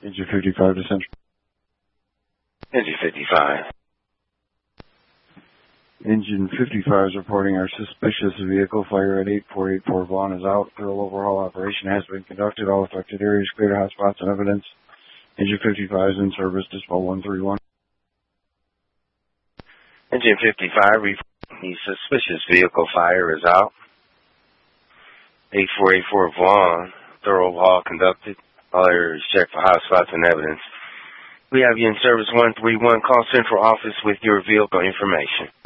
Engine 55 to Central. Engine 55. Engine 55 is reporting our suspicious vehicle fire at 8484 Vaughn is out. Thorough overhaul operation has been conducted. All affected areas cleared, hotspots and evidence. Engine 55 is in service. Dispatch 131. Engine 55, the suspicious vehicle fire is out. 8484 Vaughn, thorough overhaul conducted. All areas checked for hotspots and evidence. We have you in service 131. Call Central Office with your vehicle information.